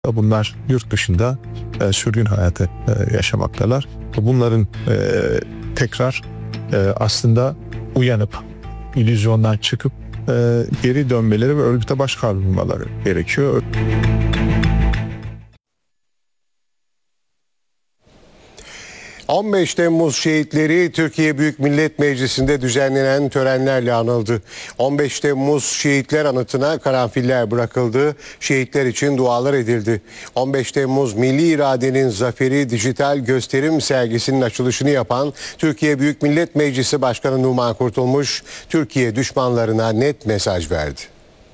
Bunlar yurt dışında sürgün hayatı yaşamaktalar. Bunların tekrar aslında uyanıp, illüzyondan çıkıp geri dönmeleri ve örgüte baş kaldırmaları gerekiyor. ...15 Temmuz şehitleri Türkiye Büyük Millet Meclisi'nde düzenlenen törenlerle anıldı. 15 Temmuz şehitler anıtına karanfiller bırakıldı, şehitler için dualar edildi. 15 Temmuz Milli İradenin Zaferi dijital gösterim sergisinin açılışını yapan Türkiye Büyük Millet Meclisi Başkanı Numan Kurtulmuş, Türkiye düşmanlarına net mesaj verdi.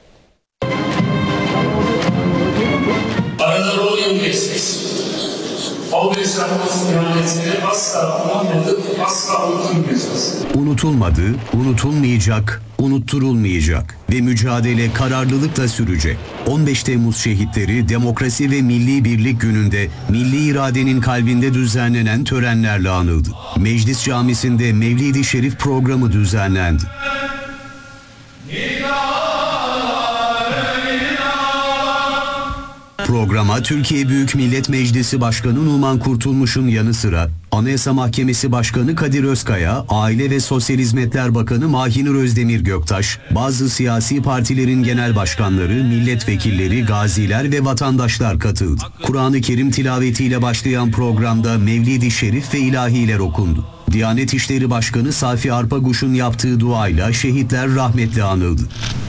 Arada rol yengeçsiz. 15 Temmuz ihanetini asla unutmadık, asla unutulmayacağız. Unutulmadı, unutulmayacak, unutturulmayacak ve mücadele kararlılıkla sürecek. 15 Temmuz şehitleri Demokrasi ve Milli Birlik Günü'nde milli iradenin kalbinde düzenlenen törenlerle anıldı. Meclis Camisi'nde Mevlid-i Şerif programı düzenlendi. Programa Türkiye Büyük Millet Meclisi Başkanı Numan Kurtulmuş'un yanı sıra Anayasa Mahkemesi Başkanı Kadir Özkaya, Aile ve Sosyal Hizmetler Bakanı Mahinur Özdemir Göktaş, bazı siyasi partilerin genel başkanları, milletvekilleri, gaziler ve vatandaşlar katıldı. Kur'an-ı Kerim tilavetiyle başlayan programda Mevlid-i Şerif ve ilahiler okundu. Diyanet İşleri Başkanı Safi Arpaguş'un yaptığı duayla şehitler rahmetle anıldı.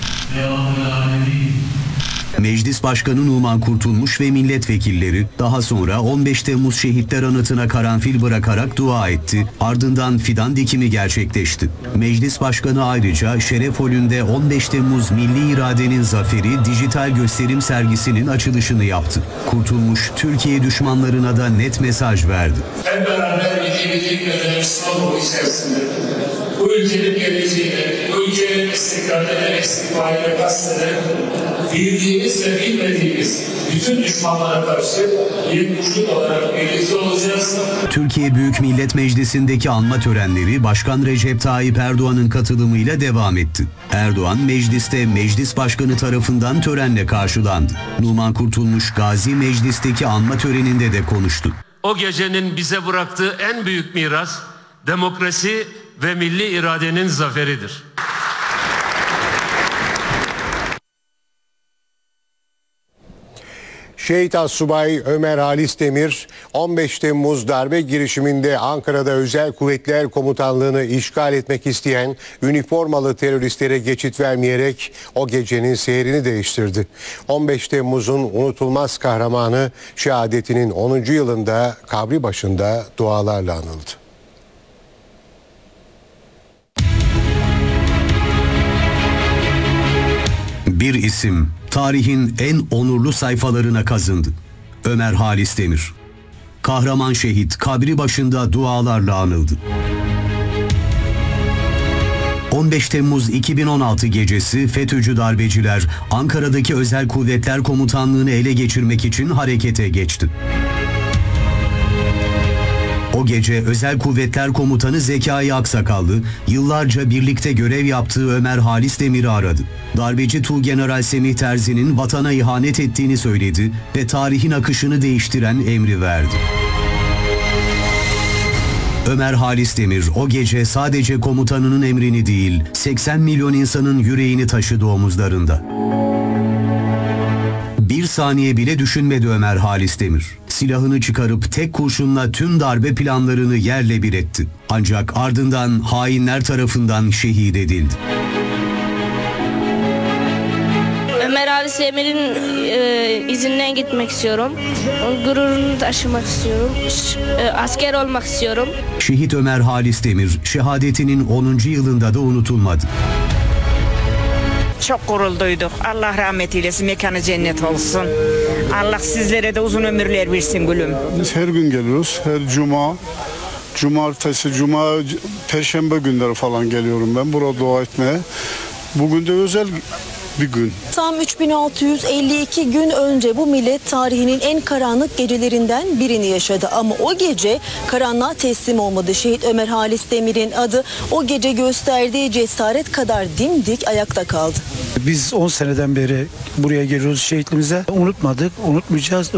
Meclis Başkanı Numan Kurtulmuş ve milletvekilleri daha sonra 15 Temmuz şehitler anıtına karanfil bırakarak dua etti. Ardından fidan dikimi gerçekleşti. Meclis Başkanı ayrıca Şeref Holü'nde 15 Temmuz Milli İradenin Zaferi dijital gösterim sergisinin açılışını yaptı. Kurtulmuş, Türkiye düşmanlarına da net mesaj verdi. Hep beraber gidebilecek ve İstanbul içerisinde bu ülkenin geleceğine, bu ülkenin istikrarına ve istikbaline kasteden bildiğimiz ve bilmediğimiz bütün düşmanlara karşı bir güçlük olarak birlikte olacağız. Türkiye Büyük Millet Meclisi'ndeki anma törenleri Başkan Recep Tayyip Erdoğan'ın katılımıyla devam etti. Erdoğan mecliste meclis başkanı tarafından törenle karşılandı. Numan Kurtulmuş Gazi Meclis'teki anma töreninde de konuştu. O gecenin bize bıraktığı en büyük miras demokrasi ve milli iradenin zaferidir. Şehit Astsubay Ömer Halis Demir, 15 Temmuz darbe girişiminde Ankara'da Özel Kuvvetler Komutanlığı'nı işgal etmek isteyen üniformalı teröristlere geçit vermeyerek o gecenin seyrini değiştirdi. 15 Temmuz'un unutulmaz kahramanı şehadetinin 10. yılında kabri başında dualarla anıldı. Bir isim tarihin en onurlu sayfalarına kazındı. Ömer Halis Demir. Kahraman şehit kabri başında dualarla anıldı. 15 Temmuz 2016 gecesi FETÖ'cü darbeciler Ankara'daki Özel Kuvvetler Komutanlığı'nı ele geçirmek için harekete geçti. O gece Özel Kuvvetler Komutanı Zekai Aksakallı, yıllarca birlikte görev yaptığı Ömer Halis Demir'i aradı. Darbeci Tuğgeneral Semih Terzi'nin vatana ihanet ettiğini söyledi ve tarihin akışını değiştiren emri verdi. Ömer Halis Demir o gece sadece komutanının emrini değil, 80 milyon insanın yüreğini taşıdı omuzlarında. Bir saniye bile düşünmedi Ömer Halis Demir. Silahını çıkarıp tek kurşunla tüm darbe planlarını yerle bir etti. Ancak ardından hainler tarafından şehit edildi. Ömer Halis Demir'in izinden gitmek istiyorum. Gururunu taşımak istiyorum. Asker olmak istiyorum. Şehit Ömer Halis Demir şehadetinin 10. yılında da unutulmadı. Çok gururluyduk. Allah rahmet eylesin, mekanı cennet olsun. Allah sizlere de uzun ömürler versin gülüm. Biz her gün geliyoruz. Her cuma, cumartesi, perşembe günleri falan geliyorum ben burada dua etmeye. Bugün de özel bir gün. Tam 3652 gün önce bu millet tarihinin en karanlık gecelerinden birini yaşadı. Ama o gece karanlığa teslim olmadı. Şehit Ömer Halis Demir'in adı o gece gösterdiği cesaret kadar dimdik ayakta kaldı. Biz 10 seneden beri buraya geliyoruz şehitliğimize. Unutmadık, unutmayacağız.